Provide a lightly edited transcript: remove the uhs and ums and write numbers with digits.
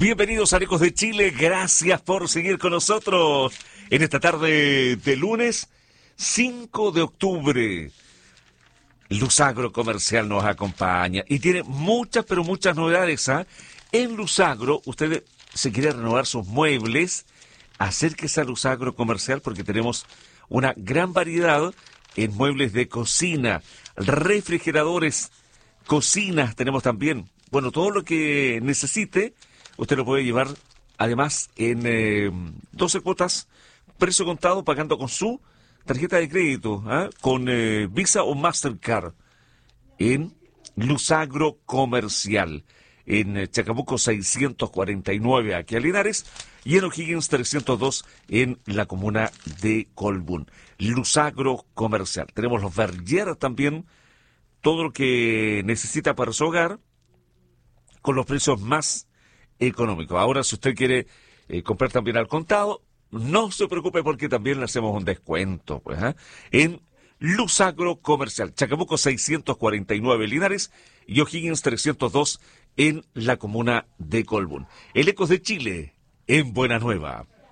Bienvenidos a Ecos de Chile, gracias por seguir con nosotros en esta tarde de lunes 5 de octubre. Luz Agro Comercial nos acompaña y tiene muchas, pero muchas novedades. En Luz Agro, usted se quiere renovar sus muebles, acérquese a Luz Agro Comercial porque tenemos una gran variedad en muebles de cocina, refrigeradores, cocinas, tenemos también, bueno, todo lo que necesite. Usted lo puede llevar, además, en 12 cuotas, precio contado, pagando con su tarjeta de crédito, con Visa o Mastercard, en Luz Agro Comercial, en Chacabuco 649, aquí a Linares, y en O'Higgins 302, en la comuna de Colbún. Luz Agro Comercial. Tenemos los Verger también, todo lo que necesita para su hogar, con los precios más económico. Ahora, si usted quiere comprar también al contado, no se preocupe porque también le hacemos un descuento, pues, en Luz Agro Comercial, Chacabuco 649 Linares y O'Higgins 302 en la comuna de Colbún. El Ecos de Chile, en Buena Nueva.